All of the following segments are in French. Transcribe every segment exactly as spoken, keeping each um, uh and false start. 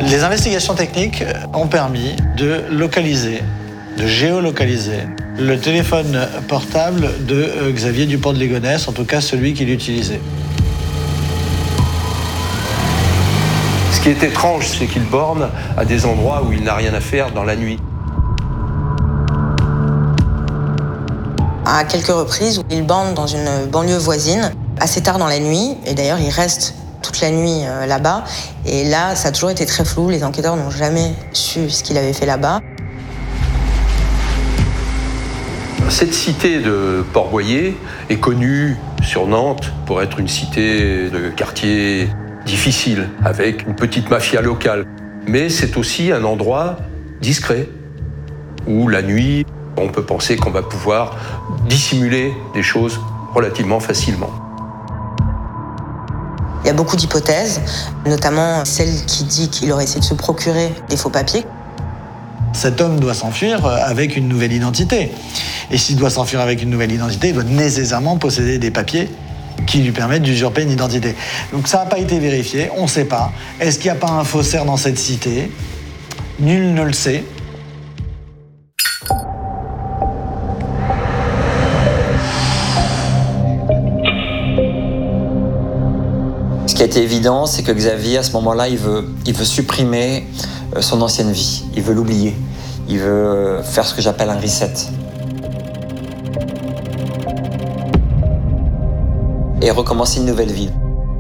Les investigations techniques ont permis de localiser, de géolocaliser le téléphone portable de Xavier Dupont de Ligonnès, en tout cas celui qu'il utilisait. Ce qui est étrange, c'est qu'il borne à des endroits où il n'a rien à faire dans la nuit. À quelques reprises, il borne dans une banlieue voisine, assez tard dans la nuit, et d'ailleurs il reste toute la nuit euh, là-bas. Et là, ça a toujours été très flou, les enquêteurs n'ont jamais su ce qu'il avait fait là-bas. Cette cité de Port-Boyer est connue sur Nantes pour être une cité de quartier difficile, avec une petite mafia locale. Mais c'est aussi un endroit discret, où la nuit, on peut penser qu'on va pouvoir dissimuler des choses relativement facilement. Il y a beaucoup d'hypothèses, notamment celle qui dit qu'il aurait essayé de se procurer des faux papiers. Cet homme doit s'enfuir avec une nouvelle identité. Et s'il doit s'enfuir avec une nouvelle identité, il doit nécessairement posséder des papiers qui lui permettent d'usurper une identité. Donc ça n'a pas été vérifié, on ne sait pas. Est-ce qu'il n'y a pas un faussaire dans cette cité? Nul ne le sait. Ce qui a été évident, c'est que Xavier, à ce moment-là, il veut, il veut supprimer son ancienne vie. Il veut l'oublier. Il veut faire ce que j'appelle un reset. Et recommencer une nouvelle vie.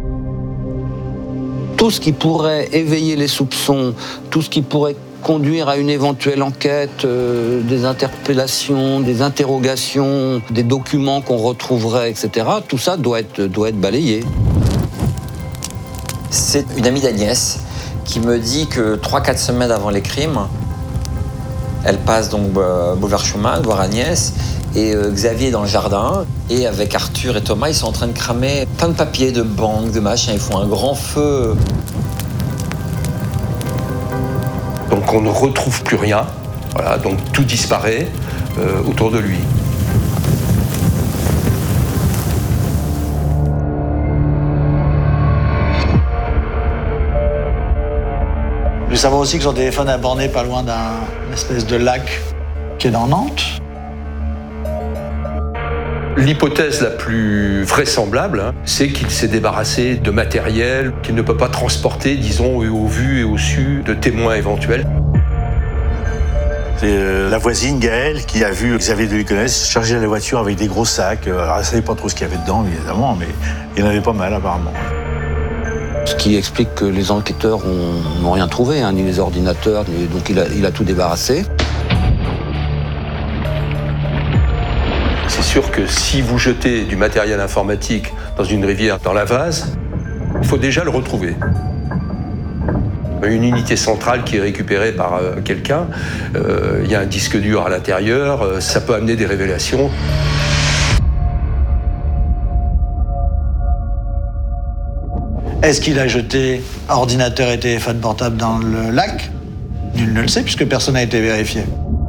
Tout ce qui pourrait éveiller les soupçons, tout ce qui pourrait conduire à une éventuelle enquête, euh, des interpellations, des interrogations, des documents qu'on retrouverait, et cetera, tout ça doit être, doit être balayé. C'est une amie d'Agnès qui me dit que trois quatre semaines avant les crimes, elle passe donc euh, Beauvert Chemin, voir Agnès, et euh, Xavier est dans le jardin, et avec Arthur et Thomas, ils sont en train de cramer plein de papiers, de banques, de machins, ils font un grand feu. Donc on ne retrouve plus rien, voilà, donc tout disparaît euh, autour de lui. Nous savons aussi que son téléphone a borné pas loin d'un espèce de lac qui est dans Nantes. L'hypothèse la plus vraisemblable, hein, c'est qu'il s'est débarrassé de matériel qu'il ne peut pas transporter, disons, au vu et au su de témoins éventuels. C'est euh, la voisine, Gaëlle, qui a vu Xavier de Ligonnès charger la voiture avec des gros sacs. Alors, elle ne savait pas trop ce qu'il y avait dedans, évidemment, mais il y en avait pas mal, apparemment. Ce qui explique que les enquêteurs n'ont rien trouvé, hein, ni les ordinateurs, ni, donc il a, il a tout débarrassé. C'est sûr que si vous jetez du matériel informatique dans une rivière, dans la vase, il faut déjà le retrouver. Une unité centrale qui est récupérée par euh, quelqu'un, euh, il y a un disque dur à l'intérieur, euh, ça peut amener des révélations. Est-ce qu'il a jeté ordinateur et téléphone portable dans le lac? Nul ne le sait puisque personne n'a été vérifié.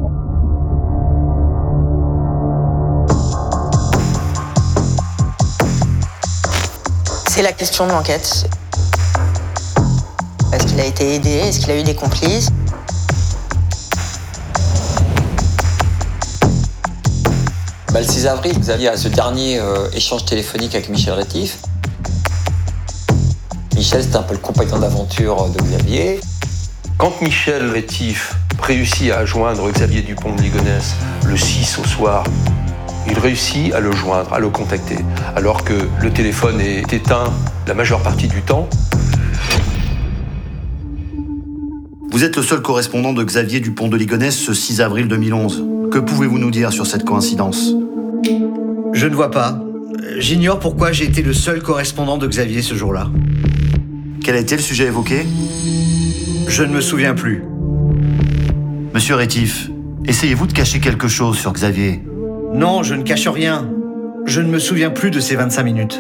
C'est la question de l'enquête. Est-ce qu'il a été aidé? Est-ce qu'il a eu des complices? Bah, le six avril, Xavier a ce dernier euh, échange téléphonique avec Michel Rétif. Michel, c'était un peu le compagnon d'aventure de Xavier. Quand Michel Rétif réussit à joindre Xavier Dupont de Ligonnès le six au soir, il réussit à le joindre, à le contacter, alors que le téléphone est éteint la majeure partie du temps. Vous êtes le seul correspondant de Xavier Dupont de Ligonnès ce six avril deux mille onze. Que pouvez-vous nous dire sur cette coïncidence? Je ne vois pas. J'ignore pourquoi j'ai été le seul correspondant de Xavier ce jour-là. Quel a été le sujet évoqué? Je ne me souviens plus. Monsieur Rétif, essayez-vous de cacher quelque chose sur Xavier? Non, je ne cache rien. Je ne me souviens plus de ces vingt-cinq minutes.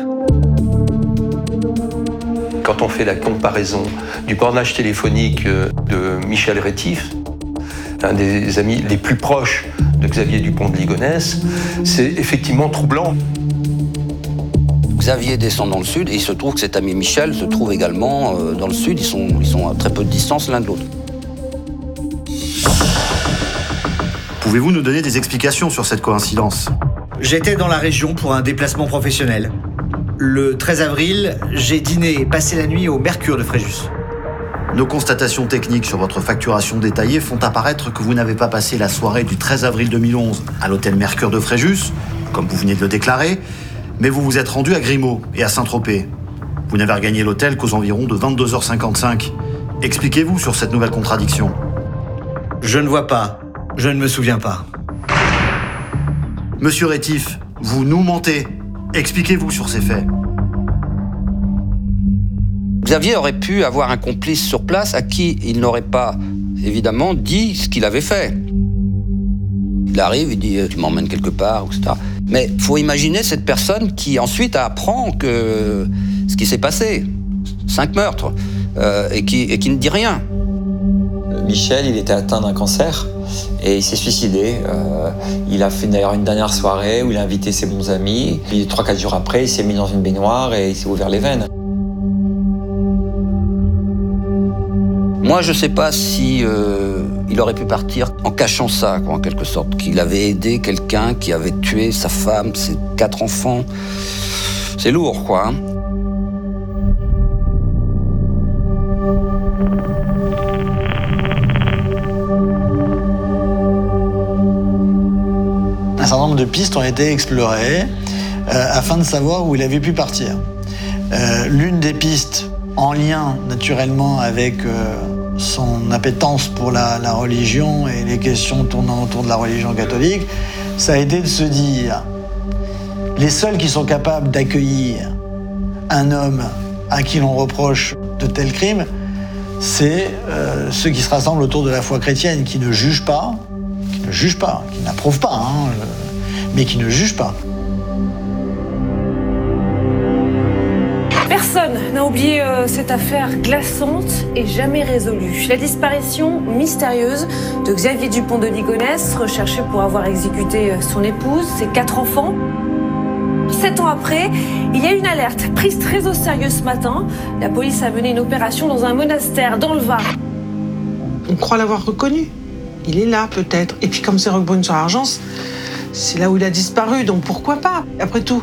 Quand on fait la comparaison du bornage téléphonique de Michel Rétif, un des amis les plus proches de Xavier Dupont de Ligonnès, c'est effectivement troublant. Xavier descend dans le sud et il se trouve que cet ami Michel se trouve également euh, dans le sud. Ils sont, ils sont à très peu de distance l'un de l'autre. Pouvez-vous nous donner des explications sur cette coïncidence? J'étais dans la région pour un déplacement professionnel. Le treize avril, j'ai dîné et passé la nuit au Mercure de Fréjus. Nos constatations techniques sur votre facturation détaillée font apparaître que vous n'avez pas passé la soirée du treize avril deux mille onze à l'hôtel Mercure de Fréjus, comme vous venez de le déclarer, mais vous vous êtes rendu à Grimaud et à Saint-Tropez. Vous n'avez regagné l'hôtel qu'aux environs de vingt-deux heures cinquante-cinq. Expliquez-vous sur cette nouvelle contradiction. Je ne vois pas. Je ne me souviens pas. Monsieur Rétif, vous nous mentez. Expliquez-vous sur ces faits. Xavier aurait pu avoir un complice sur place à qui il n'aurait pas, évidemment, dit ce qu'il avait fait. Il arrive, il dit « tu m'emmènes quelque part », et cetera. Mais il faut imaginer cette personne qui ensuite apprend que ce qui s'est passé, cinq meurtres, euh, et, qui, et qui ne dit rien. Michel, il était atteint d'un cancer et il s'est suicidé. Euh, il a fait d'ailleurs une dernière soirée où il a invité ses bons amis. Puis trois quatre jours après, il s'est mis dans une baignoire et il s'est ouvert les veines. Moi, je ne sais pas si euh, il aurait pu partir en cachant ça, quoi, en quelque sorte, qu'il avait aidé quelqu'un qui avait tué sa femme, ses quatre enfants. C'est lourd, quoi. Hein. Un certain nombre de pistes ont été explorées euh, afin de savoir où il avait pu partir. Euh, l'une des pistes, en lien naturellement avec euh, son appétence pour la, la religion et les questions tournant autour de la religion catholique, ça a été de se dire les seuls qui sont capables d'accueillir un homme à qui l'on reproche de tels crimes, c'est euh, ceux qui se rassemblent autour de la foi chrétienne, qui ne jugent pas, qui ne jugent pas, qui n'approuvent pas, hein, mais qui ne jugent pas. Personne n'a oublié euh, cette affaire glaçante et jamais résolue. La disparition mystérieuse de Xavier Dupont de Ligonnès, recherché pour avoir exécuté son épouse, ses quatre enfants. Sept ans après, il y a une alerte prise très au sérieux ce matin. La police a mené une opération dans un monastère dans le Var. On croit l'avoir reconnu. Il est là, peut-être. Et puis comme c'est Roquebrune-sur-Argence, c'est là où il a disparu, donc pourquoi pas, après tout.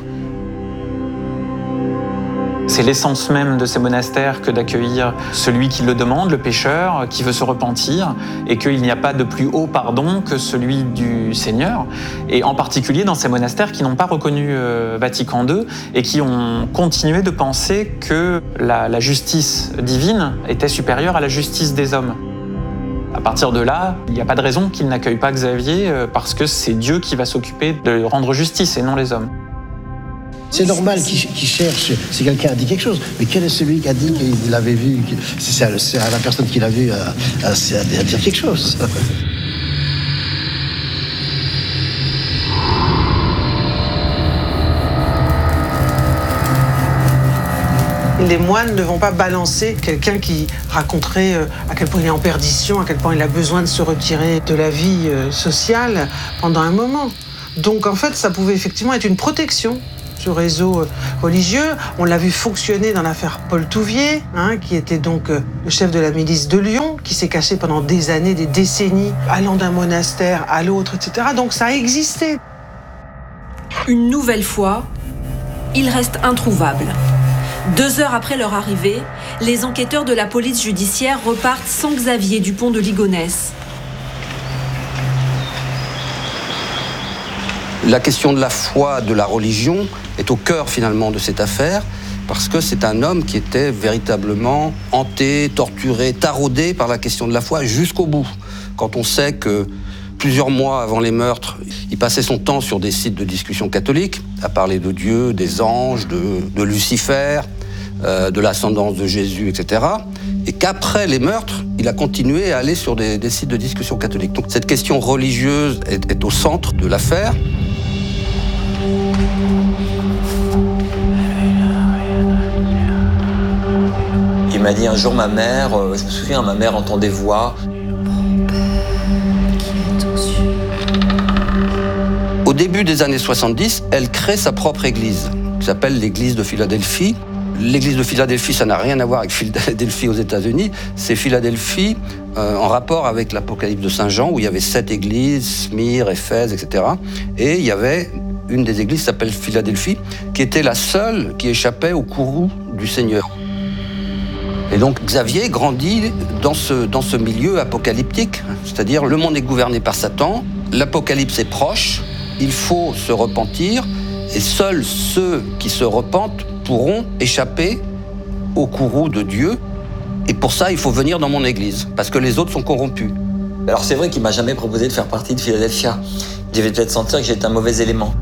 C'est l'essence même de ces monastères que d'accueillir celui qui le demande, le pécheur, qui veut se repentir, et qu'il n'y a pas de plus haut pardon que celui du Seigneur. Et en particulier dans ces monastères qui n'ont pas reconnu euh, Vatican deux et qui ont continué de penser que la, la justice divine était supérieure à la justice des hommes. À partir de là, il n'y a pas de raison qu'il n'accueille pas Xavier euh, parce que c'est Dieu qui va s'occuper de rendre justice et non les hommes. C'est normal qu'il qu'il cherche, si quelqu'un a dit quelque chose, mais quel est celui qui a dit qu'il l'avait vu? C'est à, c'est à la personne qui l'a vu à, à, à dire quelque chose. Les moines ne vont pas balancer quelqu'un qui raconterait à quel point il est en perdition, à quel point il a besoin de se retirer de la vie sociale pendant un moment. Donc en fait, ça pouvait effectivement être une protection. Ce réseau religieux, on l'a vu fonctionner dans l'affaire Paul Touvier, hein, qui était donc le chef de la milice de Lyon, qui s'est caché pendant des années, des décennies, allant d'un monastère à l'autre, et cetera. Donc ça a existé. Une nouvelle fois, il reste introuvable. Deux heures après leur arrivée, les enquêteurs de la police judiciaire repartent sans Xavier Dupont de Ligonnès. La question de la foi, de la religion, est au cœur finalement de cette affaire, parce que c'est un homme qui était véritablement hanté, torturé, taraudé par la question de la foi jusqu'au bout. Quand on sait que plusieurs mois avant les meurtres, il passait son temps sur des sites de discussion catholiques, à parler de Dieu, des anges, de, de Lucifer, euh, de l'ascendance de Jésus, et cetera. Et qu'après les meurtres, il a continué à aller sur des, des sites de discussion catholiques. Donc cette question religieuse est, est au centre de l'affaire. Il m'a dit un jour, ma mère, euh, je me souviens, ma mère entend des voix. Au début des années soixante-dix, elle crée sa propre église, qui s'appelle l'église de Philadelphie. L'église de Philadelphie, ça n'a rien à voir avec Philadelphie aux États-Unis. C'est Philadelphie euh, en rapport avec l'Apocalypse de Saint Jean, où il y avait sept églises, Smyrne, Éphèse, et cetera. Et il y avait une des églises qui s'appelle Philadelphie, qui était la seule qui échappait au courroux du Seigneur. Et donc Xavier grandit dans ce, dans ce milieu apocalyptique, c'est-à-dire le monde est gouverné par Satan, l'apocalypse est proche, il faut se repentir, et seuls ceux qui se repentent pourront échapper au courroux de Dieu. Et pour ça, il faut venir dans mon église, parce que les autres sont corrompus. Alors c'est vrai qu'il m'a jamais proposé de faire partie de Philadelphia. Il devait peut-être sentir que j'étais un mauvais élément.